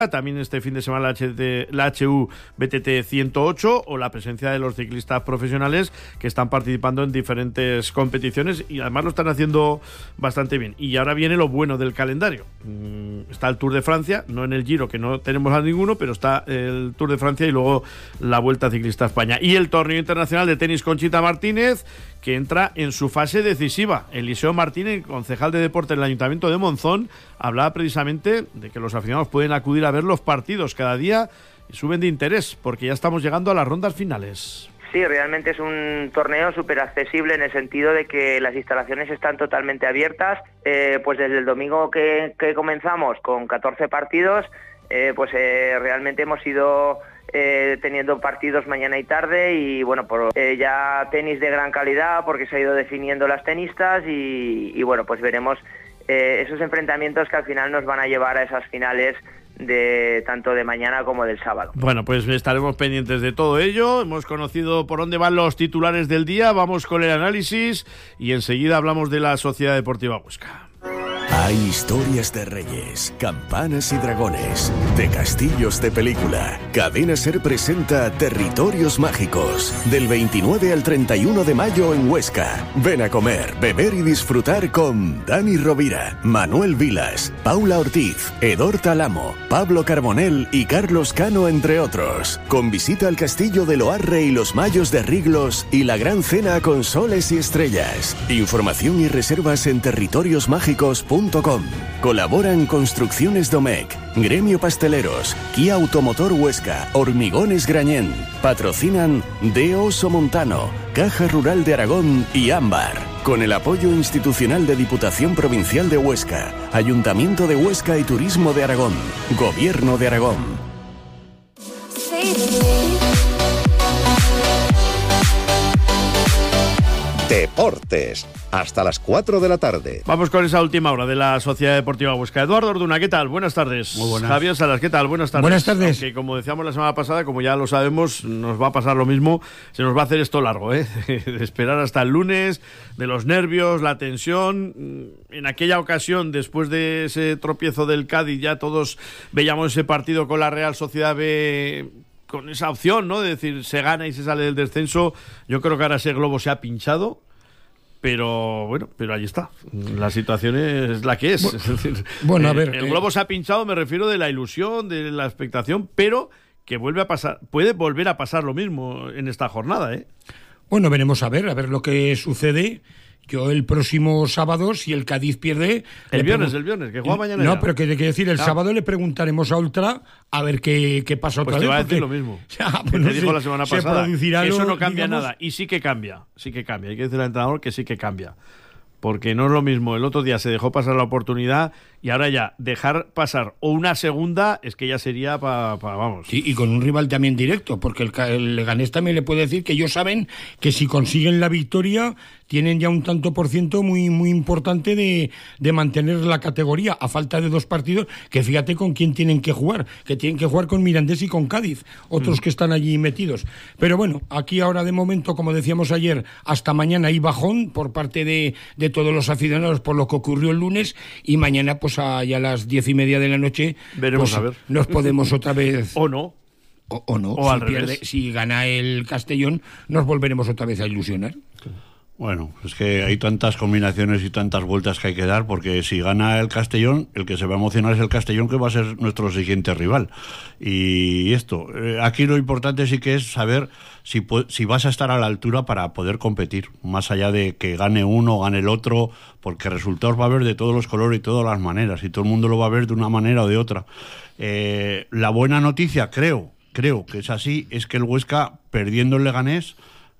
También este fin de semana la HU BTT 108 o la presencia de los ciclistas profesionales que están participando en diferentes competiciones y además lo están haciendo bastante bien. Y ahora viene lo bueno del calendario. Está el Tour de Francia, no en el Giro, que no tenemos a ninguno, pero está el Tour de Francia y luego la Vuelta Ciclista a España. Y el torneo internacional de tenis Conchita Martínez, que entra en su fase decisiva. Eliseo Martínez, concejal de deporte en el Ayuntamiento de Monzón, hablaba precisamente de que los aficionados pueden acudir a ver los partidos cada día y suben de interés, porque ya estamos llegando a las rondas finales. Sí, realmente es un torneo súper accesible en el sentido de que las instalaciones están totalmente abiertas. Pues desde el domingo que comenzamos con 14 partidos, realmente hhemos ido teniendo partidos mañana y tarde y bueno, ya tenis de gran calidad porque se ha ido definiendo las tenistas y bueno, pues veremos esos enfrentamientos que al final nos van a llevar a esas finales de tanto de mañana como del sábado. Bueno, pues estaremos pendientes de todo ello. Hemos conocido por dónde van los titulares del día, vamos con el análisis y enseguida hablamos de la Sociedad Deportiva Huesca. Hay historias de reyes, campanas y dragones, de castillos de película. Cadena Ser presenta Territorios Mágicos, del 29 al 31 de mayo en Huesca. Ven a comer, beber y disfrutar con Dani Rovira, Manuel Vilas, Paula Ortiz, Edor Talamo, Pablo Carbonell y Carlos Cano, entre otros. Con visita al castillo de Loarre y los Mayos de Riglos y la gran cena con soles y estrellas. Información y reservas en territoriosmágicos.com. Colaboran Construcciones Domecq, Gremio Pasteleros, Kia Automotor Huesca, Hormigones Grañén. Patrocinan De Oso Montano, Caja Rural de Aragón y Ámbar. Con el apoyo institucional de Diputación Provincial de Huesca, Ayuntamiento de Huesca y Turismo de Aragón, Gobierno de Aragón. Deportes, hasta las 4 de la tarde. Vamos con esa última hora de la Sociedad Deportiva Huesca. Eduardo Orduna, ¿qué tal? Buenas tardes. Muy buenas. Javier Salas, ¿qué tal? Buenas tardes. Buenas tardes. Aunque, como decíamos la semana pasada, como ya lo sabemos, nos va a pasar lo mismo. Se nos va a hacer esto largo, de esperar hasta el lunes, de los nervios, la tensión. En aquella ocasión, después de ese tropiezo del Cádiz, ya todos veíamos ese partido con la Real Sociedad B con esa opción, ¿no? De decir, se gana y se sale del descenso. Yo creo que ahora ese globo se ha pinchado. Pero bueno, ahí está. La situación es la que es. Es decir, bueno, a ver, el globo se ha pinchado, me refiero de la ilusión, de la expectación, pero que vuelve a pasar, puede volver a pasar lo mismo en esta jornada, ¿eh? Bueno, veremos a ver lo que sucede. Yo el próximo sábado, si el Cádiz pierde... El viernes, que juega mañana. No, ya. pero que decir, el sábado le preguntaremos a Ultra a ver qué pasa otra vez. Pues te va a decir porque, lo mismo. Bueno, te dijo la semana pasada. Eso no cambia digamos, nada. Y sí que cambia. Hay que decirle al entrenador que sí que cambia. Porque no es lo mismo. El otro día se dejó pasar la oportunidad y ahora ya dejar pasar o una segunda es que ya sería vamos. Sí, y con un rival también directo, porque el Leganés también le puede decir que ellos saben que si consiguen la victoria tienen ya un tanto por ciento muy, muy importante de mantener la categoría a falta de 2 partidos, que fíjate con quién tienen que jugar, que tienen que jugar con Mirandés y con Cádiz, otros que están allí metidos. Pero bueno, aquí ahora de momento, como decíamos ayer, hasta mañana hay bajón por parte de todos los aficionados por lo que ocurrió el lunes y mañana pues ya a las 10:30 de la noche veremos pues, a ver. Nos podemos otra vez... O no. O no, o al revés. Si gana el Castellón, nos volveremos otra vez a ilusionar. Bueno, es que hay tantas combinaciones y tantas vueltas que hay que dar, porque si gana el Castellón, el que se va a emocionar es el Castellón, que va a ser nuestro siguiente rival. Y esto, aquí lo importante sí que es saber si vas a estar a la altura para poder competir, más allá de que gane uno o gane el otro, porque resultados va a haber de todos los colores y todas las maneras, y todo el mundo lo va a ver de una manera o de otra. La buena noticia, creo que es así, es que el Huesca, perdiendo el Leganés,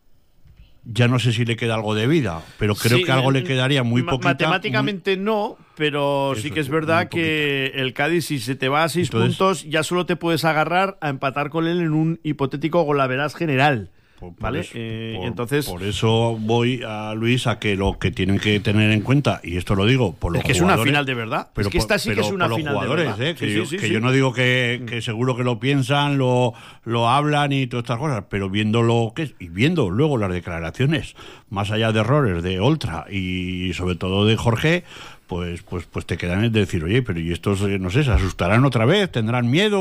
ya no sé si le queda algo de vida, pero creo que algo le quedaría muy poquita. Matemáticamente no, pero sí que es verdad que el Cádiz, si se te va a 6 puntos, ya solo te puedes agarrar a empatar con él en un hipotético golaveras general. ¿vale? Entonces, por eso voy a Luis a que lo que tienen que tener en cuenta, y esto lo digo por los es que jugadores, es una final de verdad. Pero es que esta sí que es una por final los jugadores, de verdad. Que yo no digo que seguro que lo piensan, lo hablan y todas estas cosas, pero viendo lo que es, y viendo luego las declaraciones, más allá de errores de Oltra y sobre todo de Jorge, pues te quedan en decir, oye, pero ¿y estos, no sé, se asustarán otra vez? ¿Tendrán miedo?